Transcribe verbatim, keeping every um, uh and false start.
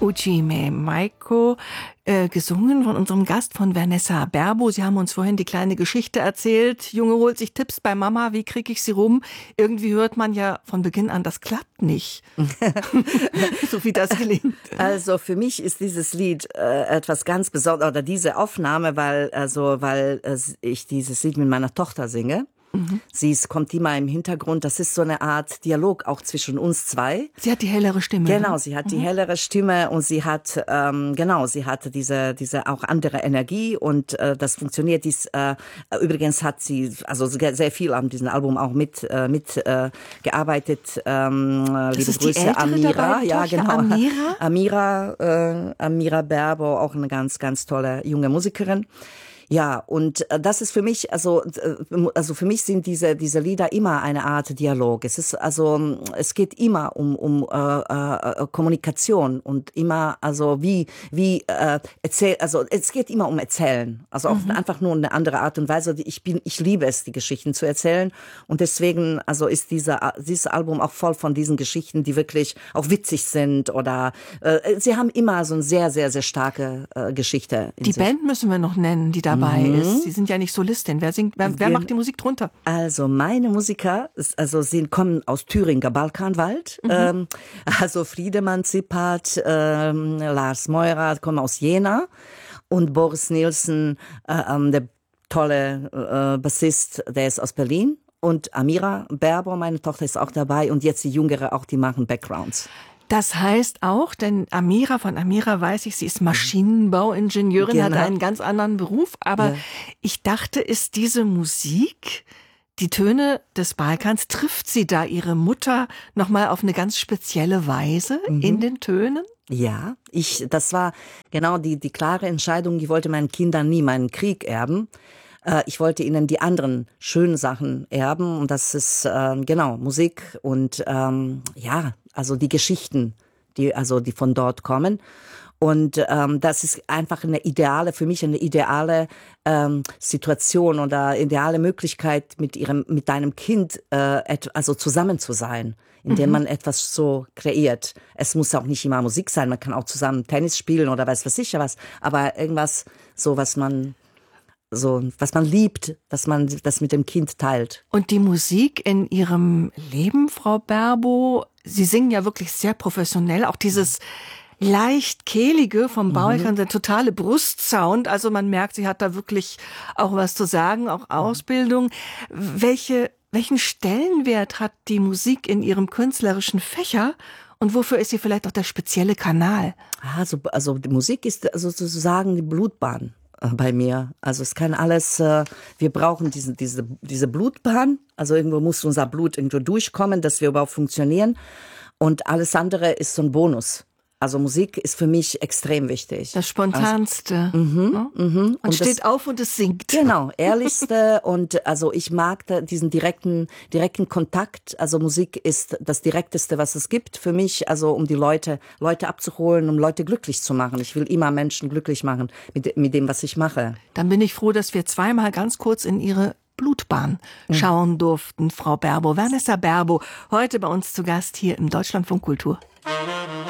Uchi me Maiko, äh, gesungen von unserem Gast, von Vanessa Berbo. Sie haben uns vorhin die kleine Geschichte erzählt. Junge holt sich Tipps bei Mama, wie kriege ich sie rum? Irgendwie hört man ja von Beginn an, das klappt nicht. So wie das klingt. Also für mich ist dieses Lied äh, etwas ganz Besonderes, oder diese Aufnahme, weil, also, weil äh, ich dieses Lied mit meiner Tochter singe. Mhm. Sie ist, kommt immer im Hintergrund. Das ist so eine Art Dialog auch zwischen uns zwei. Sie hat die hellere Stimme. Genau, sie hat mhm. die hellere Stimme und sie hat, ähm, genau, sie hat diese, diese auch andere Energie und äh, das funktioniert. Dies, äh, übrigens hat sie also sehr viel an diesem Album auch mit, äh, mit äh, gearbeitet. Ähm, das liebe ist Grüße, die Amira. Dabei, ja, genau. Amira? Amira, äh, Amira Berbo, auch eine ganz, ganz tolle junge Musikerin. Ja, und das ist für mich, also, also für mich sind diese, diese Lieder immer eine Art Dialog. Es ist, also, es geht immer um, um, äh, äh, Kommunikation und immer, also, wie, wie, äh, erzähl, also, es geht immer um Erzählen. Also, auch mhm. einfach nur eine andere Art und Weise. Ich bin, ich liebe es, die Geschichten zu erzählen. Und deswegen, also, ist dieser, dieses Album auch voll von diesen Geschichten, die wirklich auch witzig sind oder, äh, sie haben immer so eine sehr, sehr, sehr starke äh, Geschichte in Die sich. Band müssen wir noch nennen, die da dabei mhm. ist. Sie sind ja nicht Solistin. Wer singt, wer, wer macht die Musik drunter? Also meine Musiker, also sie kommen aus Thüringer Balkanwald. Mhm. Ähm, also Friedemann Zippert, ähm, Lars Meurer kommen aus Jena und Boris Nielsen, äh, der tolle äh, Bassist, der ist aus Berlin. Und Amira Berbo, meine Tochter, ist auch dabei und jetzt die Jüngere auch, die machen Backgrounds. Das heißt auch, denn Amira, von Amira weiß ich, sie ist Maschinenbauingenieurin, genau. Hat einen ganz anderen Beruf. Aber ja. ich dachte, ist diese Musik, die Töne des Balkans, trifft sie da ihre Mutter nochmal auf eine ganz spezielle Weise mhm. in den Tönen? Ja, ich, das war genau die, die klare Entscheidung. Ich wollte meinen Kindern nie meinen Krieg erben. Ich wollte ihnen die anderen schönen Sachen erben und das ist äh, genau Musik und ähm, ja, also die Geschichten, die also die von dort kommen. Und ähm, das ist einfach eine ideale, für mich eine ideale ähm, Situation oder ideale Möglichkeit, mit ihrem, mit deinem Kind äh, et, also zusammen zu sein, indem mhm. man etwas so kreiert. Es muss auch nicht immer Musik sein, man kann auch zusammen Tennis spielen oder weiß was sicher was, aber irgendwas so, was man so, was man liebt, dass man das mit dem Kind teilt. Und die Musik in Ihrem Leben, Frau Berbo, Sie singen ja wirklich sehr professionell, auch dieses leicht kehlige vom Balkan, mhm. der totale Brustsound, also man merkt, sie hat da wirklich auch was zu sagen, auch Ausbildung. Welche, welchen Stellenwert hat die Musik in Ihrem künstlerischen Fächer? Und wofür ist sie vielleicht auch der spezielle Kanal? Also, also die Musik ist also sozusagen die Blutbahn bei mir. Also es kann alles, äh, wir brauchen diese, diese, diese Blutbahn, also irgendwo muss unser Blut irgendwo durchkommen, dass wir überhaupt funktionieren und alles andere ist so ein Bonus. Also Musik ist für mich extrem wichtig. Das Spontanste. Also, mhm, ne? mhm. Man und steht das, auf und es singt. Genau, ehrlichste und also ich mag da diesen direkten direkten Kontakt. Also Musik ist das Direkteste, was es gibt für mich. Also um die Leute Leute abzuholen, um Leute glücklich zu machen. Ich will immer Menschen glücklich machen mit mit dem, was ich mache. Dann bin ich froh, dass wir zweimal ganz kurz in Ihre Blutbahn schauen durften, Frau Berbo. Vanessa Berbo, heute bei uns zu Gast hier im Deutschlandfunk Kultur.